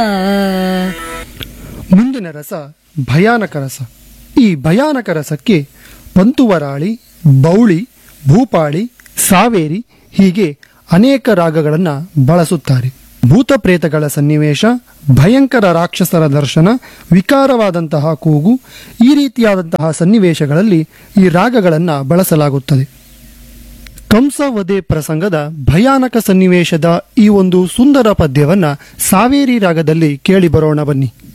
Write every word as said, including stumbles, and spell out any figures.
ಮುಂದಿನ ರಸ ಭಯಾನಕ ರಸ. ಈ ಭಯಾನಕ ರಸಕ್ಕೆ ಪಂತುವರಾಳಿ, ಬೌಳಿ, ಭೂಪಾಳಿ, ಸಾವೇರಿ ಹೀಗೆ ಅನೇಕ ರಾಗಗಳನ್ನು ಬಳಸುತ್ತಾರೆ. ಭೂತ ಪ್ರೇತಗಳ ಸನ್ನಿವೇಶ, ಭಯಂಕರ ರಾಕ್ಷಸರ ದರ್ಶನ, ವಿಕಾರವಾದಂತಹ ಕೂಗು, ಈ ರೀತಿಯಾದಂತಹ ಸನ್ನಿವೇಶಗಳಲ್ಲಿ ಈ ರಾಗಗಳನ್ನು ಬಳಸಲಾಗುತ್ತದೆ. ಕಂಸವಧೆ ಪ್ರಸಂಗದ ಭಯಾನಕ ಸನ್ನಿವೇಶದ ಈ ಒಂದು ಸುಂದರ ಪದ್ಯವನ್ನ ಸಾವೇರಿ ರಾಗದಲ್ಲಿ ಕೇಳಿ ಬರೋಣ ಬನ್ನಿ.